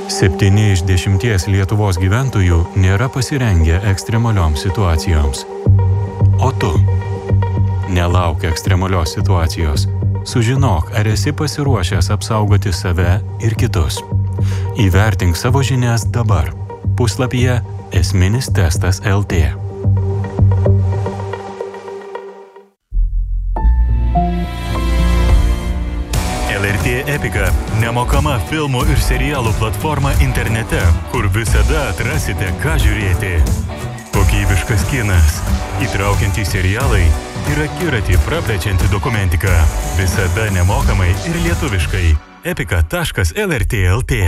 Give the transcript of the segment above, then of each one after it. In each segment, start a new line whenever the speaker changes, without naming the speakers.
7 iš 10 Lietuvos gyventojų nėra pasirengę ekstremalioms situacijoms. O tu? Nelauk ekstremalios situacijos. Sužinok, ar esi pasiruošęs apsaugoti save ir kitus. Įvertink savo žinias dabar. Puslapyje Esminis testas LT. LRT Epika – nemokama filmų ir serialų platforma internete, kur visada atrasite, ką žiūrėti. Kokybiškas kinas, įtraukiantys serialai ir akiratį praplečianti dokumentika. Visada nemokamai ir lietuviškai. epika.lrt.lt.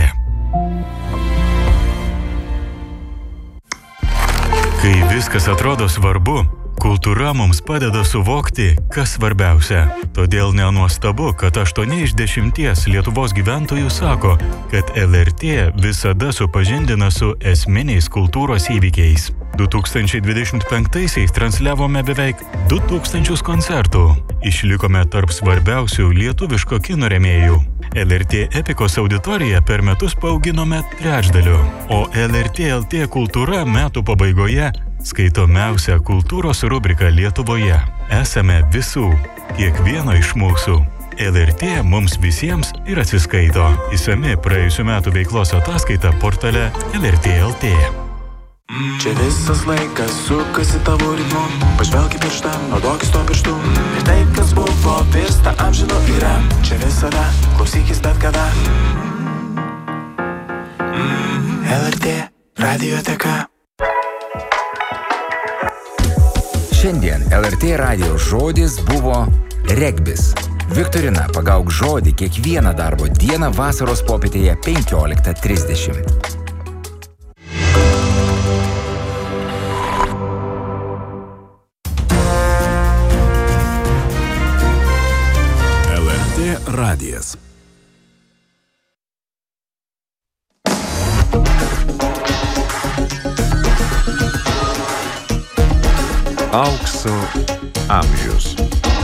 Kai viskas atrodo svarbu, kultūra mums padeda suvokti, kas svarbiausia. Todėl nenuostabu, kad 8 iš 10 Lietuvos gyventojų sako, kad LRT visada supažindina su esminiais kultūros įvykiais. 2025-aisiais transliavome beveik 2000 koncertų. Išlikome tarp svarbiausių lietuviško kino rėmėjų. LRT Epikos auditoriją per metus paauginome trečdaliu, o LRT LT kultūra metų pabaigoje skaitomiausia kultūros rubrika Lietuvoje. Esame visų, kiekvieno iš mūsų. LRT mums visiems ir atsiskaito. Išsami praėjusių metų veiklos ataskaita portale LRT LT.
Čia visas laikas sukasi tavo ritmu. Pažvelk į pirštą, naudokis tuo pirštu. Ir tai, kas buvo, virsta amžinu yra. Čia visada, klausykis bet kada. LRT radioteka.
Šiandien LRT radijo žodis buvo regbis. Viktorina pagauk žodį kiekvieną darbo dieną vasaros popietėje 15:30.
Radijas. Aukso amžius.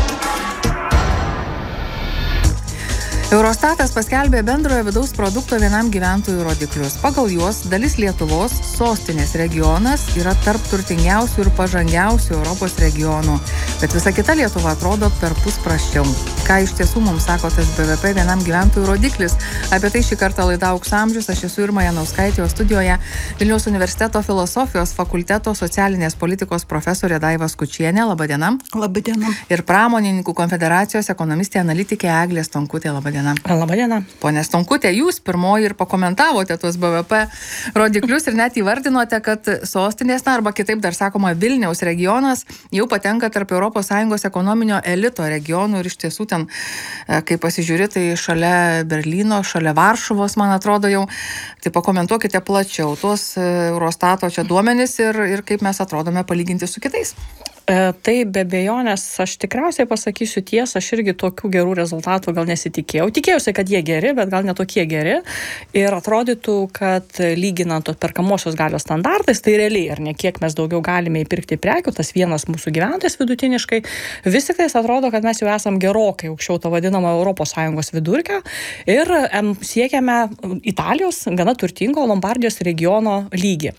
Eurostatas paskelbė bendrojo vidaus produkto vienam gyventojų rodiklius. Pagal juos dalis Lietuvos, sostinės regionas, yra tarp turtingiausių ir pažangiausių Europos regionų, bet visa kita Lietuva atrodo perpus prasčiau. Ką iš tiesų mums sako tas BVP vienam gyventojų rodiklis? Apie tai šį kartą laida Aukso amžius. Aš esu Irma Janauskaitė, o studijoje Vilniaus universiteto filosofijos fakulteto socialinės politikos profesorė Daiva Skučienė. Labadiena.
Labadiena.
Ir pramonininkų konfederacijos ekonomistė analitikė Eglė Stonkutė. Labadiena.
Labadiena.
Pone Stonkutė, jūs pirmoji ir pakomentavote tuos BVP rodiklius ir net įvardinote, kad sostinės, arba kitaip dar sakoma Vilniaus regionas, jau patenka tarp ES ekonominio elito regionų ir iš tiesų ten, kai pasižiūri, tai šalia Berlyno, šalia Varšuvos, man atrodo jau. Tai pakomentuokite plačiau tuos Eurostato čia duomenis ir kaip mes atrodome palyginti su kitais.
Tai be abejonės, aš tikriausiai pasakysiu tiesą, aš irgi tokių gerų rezultatų gal nesitikėjau. Tikėjausi, kad jie geri, bet gal netokie geri. Ir atrodytų, kad lyginant tos perkamosios galios standartais, tai realiai ar ne kiek mes daugiau galime įpirkti prekių, tas vienas mūsų gyventojas vidutiniškai, vis tik tais atrodo, kad mes jau esam gerokai aukščiau to vadinamo ES vidurkio ir siekiame Italijos gana turtingo Lombardijos regiono lygį.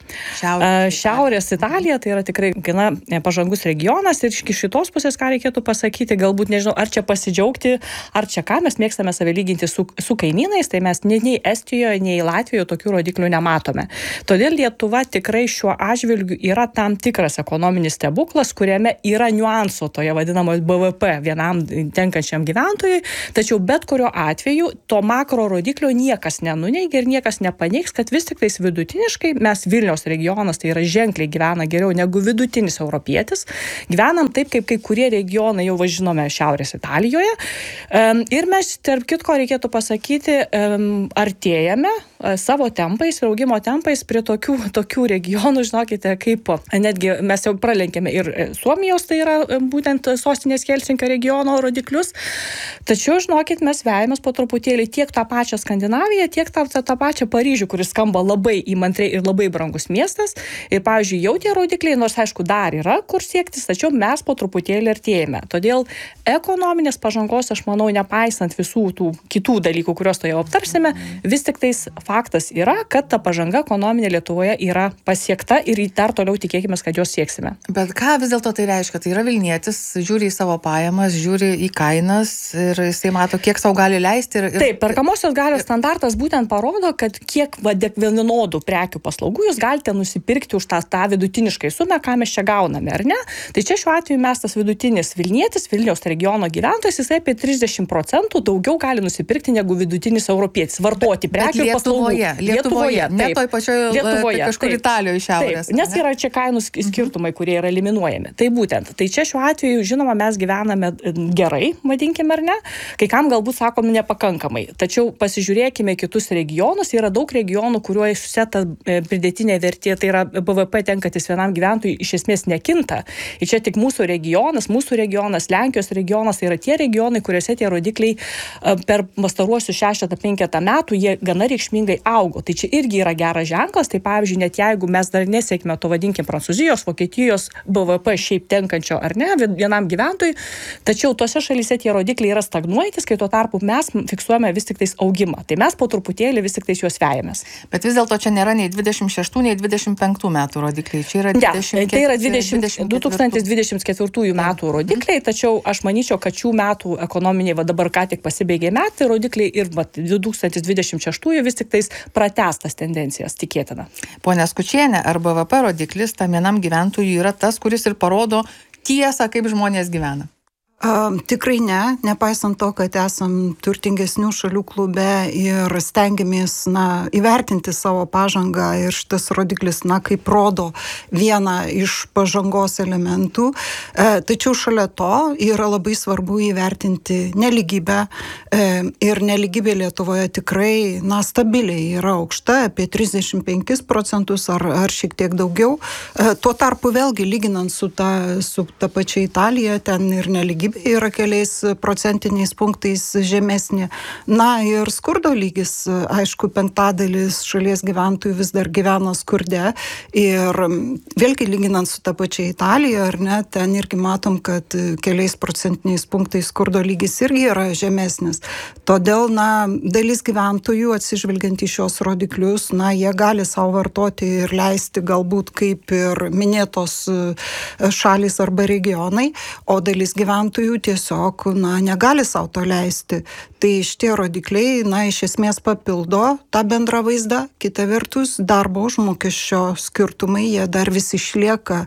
Šiaurės Italija tai yra tikrai gana pažangus regionas ir iš šitos pusės, ką reikėtų pasakyti, galbūt nežinau, ar čia pasidžiaugti, ar čia ką, mes mėgstame save lyginti su kaimynais, tai mes nei Estijoje, nei Latvijoje tokių rodiklių nematome. Todėl Lietuva tikrai šiuo atžvilgiu yra tam tikras ekonominis stebuklas, kuriame yra niuansų toje vadinamoje BVP vienam tenkančiam gyventojui, tačiau bet kurio atveju to makro rodiklio niekas nenuneigia ir niekas nepaneigs, kad vis tik tais vidutiniškai mes Vilniaus regionas tai yra ženkliai gyvena geriau negu vidutinis europietis. Gyvenam taip, kaip kai kurie regionai jau važinome Šiaurės Italijoje. Ir mes, tarp kitko, reikėtų pasakyti, artėjame savo tempais ir augimo tempais prie tokių regionų, žinokite, kaip netgi mes jau pralenkėme ir Suomijos, tai yra būtent sostinės Helsinkio regiono rodiklius. Tačiau, žinokit, mes vejamės po truputėlį tiek tą pačią Skandinaviją, tiek tą pačią Paryžių, kuris skamba labai įmantriai ir labai brangus miestas. Ir, pavyzdžiui, jau tie rodikliai, nors aišku, dar yra kur siektis, tačiau mes po truputėlį artėjame. Todėl ekonominės pažangos, aš manau, nepaisant visų tų kitų dalykų, kuriuos to jau aptarsime, vis tik tais faktas yra, kad ta pažanga ekonominė Lietuvoje yra pasiekta ir dar toliau tikėkime, kad jos sieksime.
Bet ką vis dėlto tai reiškia? Tai yra Vilnietis, žiūri į savo pajamas, žiūri į kainas ir jisai mato, kiek savo gali leisti.
Taip, perkamosios galios standartas būtent parodo, kad kiek vienodų prekių paslaugų jūs galite nusipirkti už tą vidutiniškai sumą, ką mes čia gauname, ar ne? Tai čia šiuo atveju mes tas vidutinis Vilnietis, Vilniaus regiono gyventojas, jisai apie 30% daugiau gali nusipirkti negu vidutinis europietis, vartoti prekių ir paslaugų.
Lietuvoje, ne toj pačioje
Lietuvoje,
kažkur Italijoje šiaurės.
Nes yra čia kainų skirtumai, kurie yra eliminuojami. Tai būtent. Tai čia šiuo atveju, žinoma, mes gyvename gerai, vadinkime, ar ne? Kai kam galbūt sakom nepakankamai. Tačiau pasižiūrėkime kitus regionus. Yra daug regionų, kuriuose ta pridėtinė vertė, tai yra BVP tenkantis vienam gyventojui, iš esmės nekinta. Ir čia tik mūsų regionas, Lenkijos regionas, tai yra tie regionai, kuriuose tie rodikliai per pastaruosius 6-5 metų jie gana reikšmingai augo. Tai čia irgi yra geras ženklas. Tai pavyzdžiui, net jeigu mes dar nesiekime to, vadinkim, Prancūzijos, Vokietijos BVP šiaip tenkančio ar ne vienam gyventojui, tačiau tose šalyse tie rodikliai yra stagnuojantis, kai tuo tarpu mes fiksuojame vis tik tais augimą. Tai mes po truputėlį vis tik tais juos vejamės.
Bet vis dėlto čia nėra nei 26, nei 25 metų rodikliai. Čia yra
2024 metų rodikliai, tačiau aš manyčiau, kad šių metų ekonominiai, dabar ką tik pasibaigė metai rodikliai ir 2026 vis tik tais pratęstas tendencijas tikėtina.
Pone Skučienė, ar BVP rodiklis tam vienam gyventojui yra tas, kuris ir parodo tiesą, kaip žmonės gyvena?
Tikrai ne, nepaisant to, kad esam turtingesnių šalių klube ir stengiamės, įvertinti savo pažangą ir šitas rodiklis, kaip rodo vieną iš pažangos elementų. Tačiau šalia to yra labai svarbu įvertinti neligybę ir neligybė Lietuvoje tikrai, stabiliai yra aukšta, apie 35% ar šiek tiek daugiau. Tuo tarpu vėlgi, lyginant su ta pačia Italija, ten ir neligybė yra keliais procentiniais punktais žemesnė. Ir skurdo lygis, aišku, 5% šalies gyventojų vis dar gyvena skurde. Ir vėlgi lyginant su ta pačia Italija, ar ne, ten irgi matom, kad keliais procentiniais punktais skurdo lygis irgi yra žemesnis. Todėl, dalis gyventojų, atsižvelgiant į šios rodiklius, jie gali savo vartoti ir leisti galbūt kaip ir minėtos šalys arba regionai, o dalis gyventojų tiesiog, negali savo to leisti. Tai šitie rodikliai, iš esmės papildo tą bendrą vaizdą. Kita vertus, darbo užmokesčio skirtumai, jie dar vis išlieka,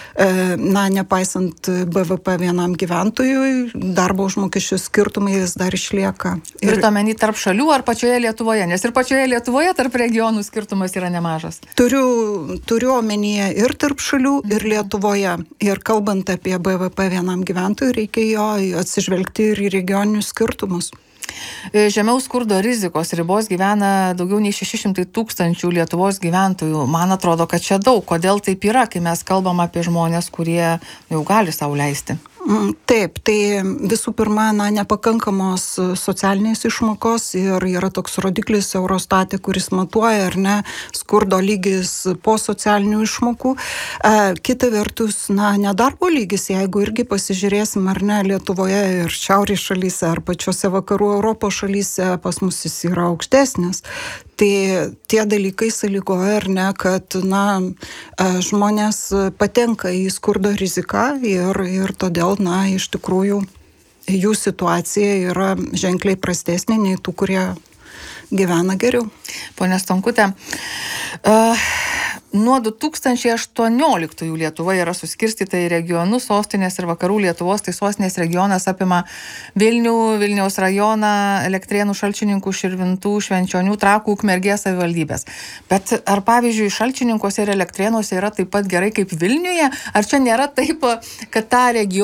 nepaisant BVP vienam gyventojui, darbo užmokesčio skirtumai vis dar išlieka.
Ir tuomenį tarp šalių ar pačioje Lietuvoje? Nes ir pačioje Lietuvoje tarp regionų skirtumas yra nemažas.
Turiu omenyje ir tarp šalių, ir Lietuvoje. Ir kalbant apie BVP vienam gyventojui, reikia jo atsižvelgti ir į regioninius skirtumus.
Žemiau skurdo rizikos ribos gyvena daugiau nei 600 000 Lietuvos gyventojų. Man atrodo, kad čia daug. Kodėl taip yra, kai mes kalbam apie žmonės, kurie jau gali sau leisti?
Taip, tai visų pirma, nepakankamos socialinės išmokos ir yra toks rodiklis Eurostate, kuris matuoja, ar ne, skurdo lygis po socialinių išmokų. Kita vertus, nedarbo lygis, jeigu irgi pasižiūrėsim, ar ne, Lietuvoje ir šiaurės šalyse, ar pačiose vakarų Europos šalyse pas mus jis yra aukštesnis. Tai tie dalykai sąlygoja, ar ne, kad žmonės patenka į skurdo riziką ir todėl, iš tikrųjų, jų situacija yra ženkliai prastesnė nei tų, kurie gyvena geriau.
Pone Stonkute, nuo 2018 Lietuva yra suskirstyta į regionus, sostinės ir vakarų Lietuvos, tai sostinės regionas apima Vilnių, Vilniaus rajoną, Elektrėnų, Šalčininkų, Širvintų, Švenčionių, Trakų, Ukmergės savivaldybės. Bet ar pavyzdžiui Šalčininkuose ir Elektrėnuose yra taip pat gerai kaip Vilniuje? Ar čia nėra taip, kad tą regioną